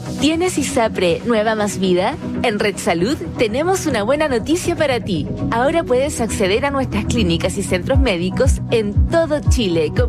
¿Tienes ISAPRE Nueva Más Vida? En Red Salud tenemos una buena noticia para ti. Ahora puedes acceder a nuestras clínicas y centros médicos en todo Chile con